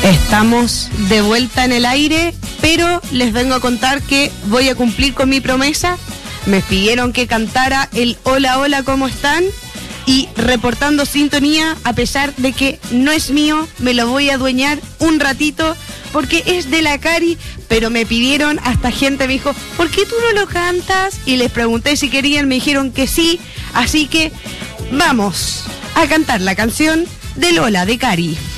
Estamos de vuelta en el aire, pero les vengo a contar que voy a cumplir con mi promesa. Me pidieron que cantara el hola, hola, ¿cómo están? Y reportando sintonía, a pesar de que no es mío, me lo voy a adueñar un ratito porque es de la Cari, pero me pidieron, hasta gente me dijo, ¿por qué tú no lo cantas? Y les pregunté si querían, me dijeron que sí, así que vamos a cantar la canción del hola de Cari.